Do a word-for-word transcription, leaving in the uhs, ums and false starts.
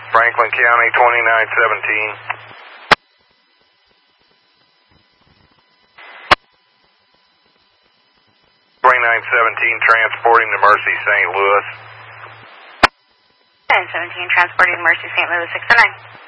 Franklin County, twenty-nine seventeen. twenty-nine seventeen, transporting to Mercy, Saint Louis. ten seventeen, transporting to Mercy, Saint Louis, six oh nine.